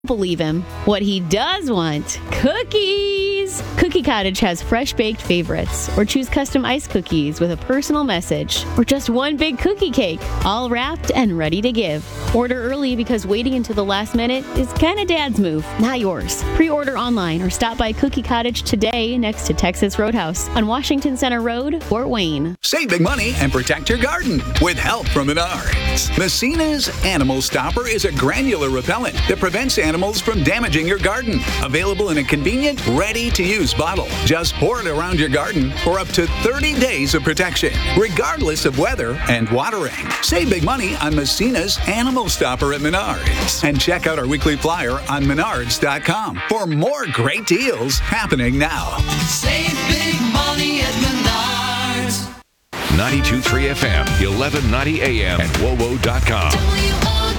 Believe him. What he does want, cookies. Cookie Cottage has fresh baked favorites, or choose custom ice cookies with a personal message, or just one big cookie cake, all wrapped and ready to give. Order early because waiting until the last minute is kind of Dad's move, not yours. Pre-order online or stop by Cookie Cottage today next to Texas Roadhouse on Washington Center Road, Fort Wayne. Save big money and protect your garden with help from Menards. Messina's Animal Stopper is a granular repellent that prevents animals from damaging your garden. Available in a convenient, ready-to-use bottle. Just pour it around your garden for up to 30 days of protection, regardless of weather and watering. Save big money on Messina's Animal Stopper at Menards. And check out our weekly flyer on Menards.com for more great deals happening now. Save big money at Menards. 92.3 FM, 1190 AM, and WOWO.com.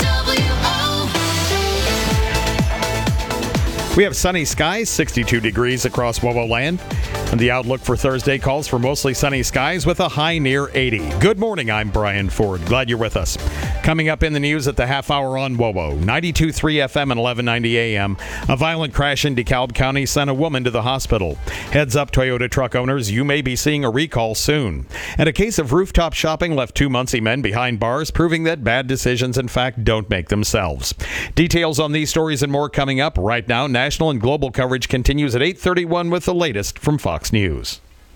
We have sunny skies, 62 degrees across WOWO land. And the outlook for Thursday calls for mostly sunny skies with a high near 80. Good morning, I'm Brian Ford. Glad you're with us. Coming up in the news at the half hour on WOWO, 92.3 FM and 1190 AM. A violent crash in DeKalb County sent a woman to the hospital. Heads up, Toyota truck owners, you may be seeing a recall soon. And a case of rooftop shopping left two Muncie men behind bars, proving that bad decisions, in fact, don't make themselves. Details on these stories and more coming up right now. National and global coverage continues at 8:31 with the latest from Fox News.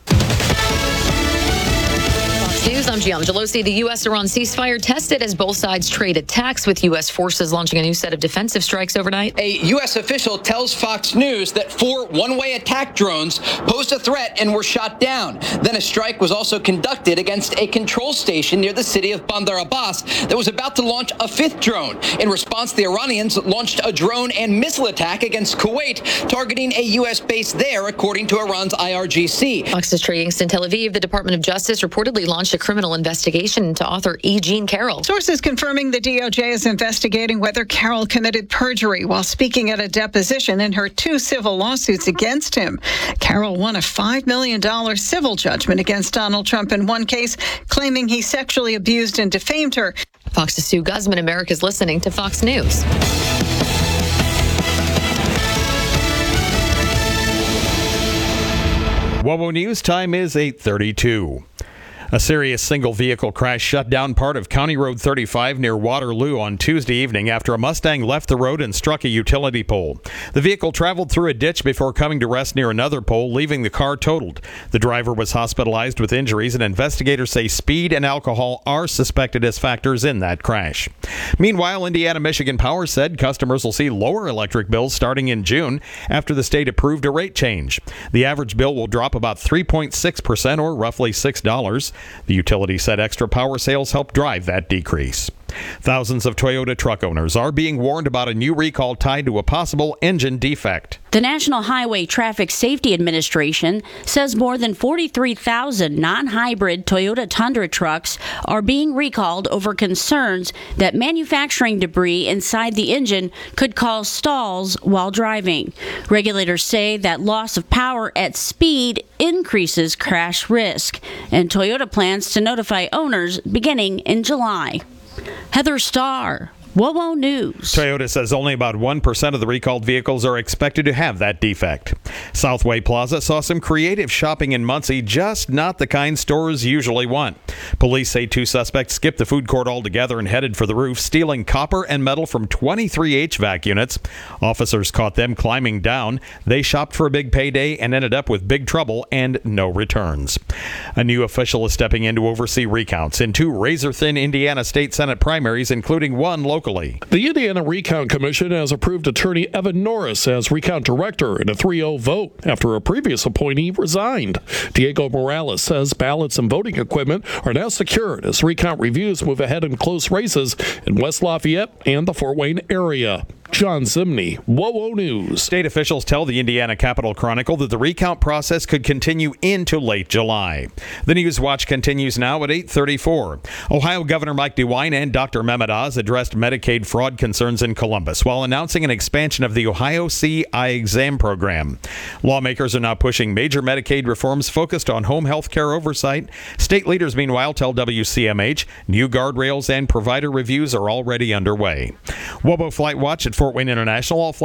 News, I'm Gianna Gelosi. The U.S.-Iran ceasefire tested as both sides trade attacks, with U.S. forces launching a new set of defensive strikes overnight. A U.S. official tells Fox News that 4 one-way attack drones posed a threat and were shot down. Then a strike was also conducted against a control station near the city of Bandar Abbas that was about to launch a 5th drone. In response, the Iranians launched a drone and missile attack against Kuwait, targeting a U.S. base there, according to Iran's IRGC. Fox's Trey Yingst in Tel Aviv. The Department of Justice reportedly launched a criminal investigation into author E. Jean Carroll. Sources confirming the DOJ is investigating whether Carroll committed perjury while speaking at a deposition in her 2 civil lawsuits against him. Carroll won a $5 million civil judgment against Donald Trump in one case, claiming he sexually abused and defamed her. Fox's Sue Guzman. America's listening to Fox News. WOWO News time is 8:32. A serious single-vehicle crash shut down part of County Road 35 near Waterloo on Tuesday evening after a Mustang left the road and struck a utility pole. The vehicle traveled through a ditch before coming to rest near another pole, leaving the car totaled. The driver was hospitalized with injuries, and investigators say speed and alcohol are suspected as factors in that crash. Meanwhile, Indiana-Michigan Power said customers will see lower electric bills starting in June after the state approved a rate change. The average bill will drop about 3.6%, or roughly $6. The utility said extra power sales helped drive that decrease. Thousands of Toyota truck owners are being warned about a new recall tied to a possible engine defect. The National Highway Traffic Safety Administration says more than 43,000 non-hybrid Toyota Tundra trucks are being recalled over concerns that manufacturing debris inside the engine could cause stalls while driving. Regulators say that loss of power at speed increases crash risk, and Toyota plans to notify owners beginning in July. Heather Starr, WOWO News. Toyota says only about 1% of the recalled vehicles are expected to have that defect. Southway Plaza saw some creative shopping in Muncie, just not the kind stores usually want. Police say 2 suspects skipped the food court altogether and headed for the roof, stealing copper and metal from 23 HVAC units. Officers caught them climbing down. They shopped for a big payday and ended up with big trouble and no returns. A new official is stepping in to oversee recounts in 2 razor-thin Indiana State Senate primaries, including one locally. The Indiana Recount Commission has approved attorney Evan Norris as recount director in a 3-0 vote after a previous appointee resigned. Diego Morales says ballots and voting equipment are now secured as recount reviews move ahead in close races in West Lafayette and the Fort Wayne area. John Zimney, WOWO News. State officials tell the Indiana Capital Chronicle that the recount process could continue into late July. The News Watch continues now at 8:34. Ohio Governor Mike DeWine and Dr. Mehmet Oz addressed Medicaid fraud concerns in Columbus while announcing an expansion of the Ohio C Eye Exam program. Lawmakers are now pushing major Medicaid reforms focused on home health care oversight. State leaders, meanwhile, tell WCMH new guardrails and provider reviews are already underway. WOWO Flight Watch at Fort Wayne International, all